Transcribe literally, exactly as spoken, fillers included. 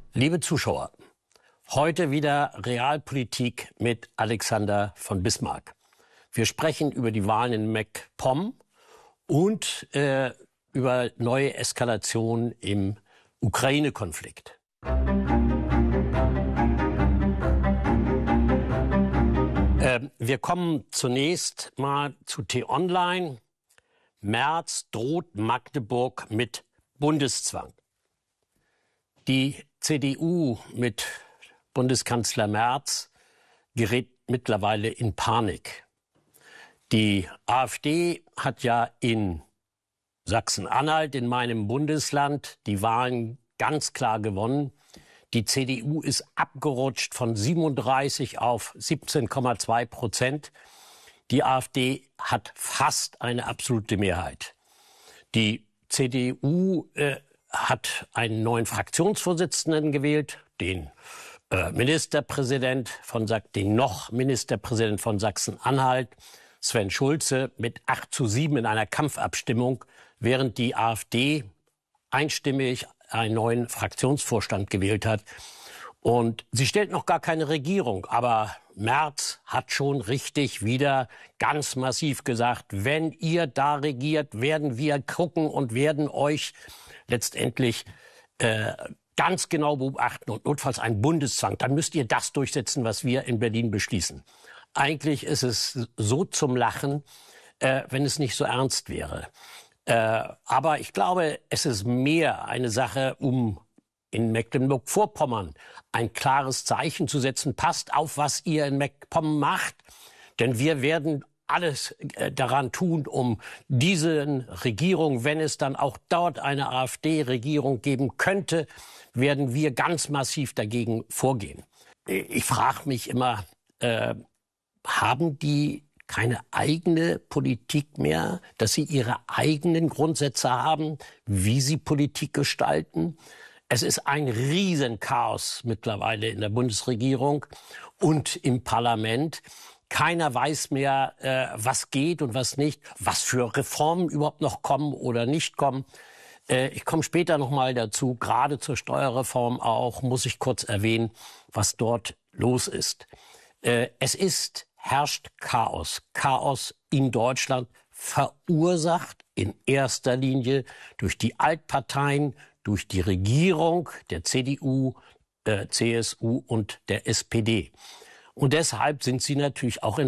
Liebe Zuschauer, heute wieder Realpolitik mit Alexander von Bismarck. Wir sprechen über die Wahlen in MacPom und äh, über neue Eskalationen im Ukraine-Konflikt. Äh, wir kommen zunächst mal zu T-Online. Merz droht Magdeburg mit Bundeszwang. Die C D U mit Bundeskanzler Merz gerät mittlerweile in Panik. Die AfD hat ja in Sachsen-Anhalt, in meinem Bundesland, die Wahlen ganz klar gewonnen. Die C D U ist abgerutscht von siebenunddreißig auf siebzehn Komma zwei Prozent. Die AfD hat fast eine absolute Mehrheit. Die C D U äh, hat einen neuen Fraktionsvorsitzenden gewählt, den äh, Ministerpräsident von den noch Ministerpräsident von Sachsen-Anhalt, Sven Schulze, mit acht zu sieben in einer Kampfabstimmung, während die AfD einstimmig einen neuen Fraktionsvorstand gewählt hat. Und sie stellt noch gar keine Regierung, aber Merz hat schon richtig wieder ganz massiv gesagt, wenn ihr da regiert, werden wir gucken und werden euch letztendlich äh, ganz genau beobachten und notfalls einen Bundeszwang. Dann müsst ihr das durchsetzen, was wir in Berlin beschließen. Eigentlich ist es so zum Lachen, äh, wenn es nicht so ernst wäre. Äh, aber ich glaube, es ist mehr eine Sache, um in Mecklenburg-Vorpommern ein klares Zeichen zu setzen. Passt auf, was ihr in MacPom macht, denn wir werden alles äh, daran tun, um diese Regierung, wenn es dann auch dort eine AfD-Regierung geben könnte, werden wir ganz massiv dagegen vorgehen. Ich frage mich immer, äh, haben die keine eigene Politik mehr, dass sie ihre eigenen Grundsätze haben, wie sie Politik gestalten? Es ist ein Riesenchaos mittlerweile in der Bundesregierung und im Parlament. Keiner weiß mehr, äh, was geht und was nicht, was für Reformen überhaupt noch kommen oder nicht kommen. Äh, ich komme später noch mal dazu, gerade zur Steuerreform auch, muss ich kurz erwähnen, was dort los ist. Äh, es ist, herrscht Chaos. Chaos in Deutschland, verursacht in erster Linie durch die Altparteien, durch die Regierung der C D U, äh, C S U und der S P D. Und deshalb sind sie natürlich auch in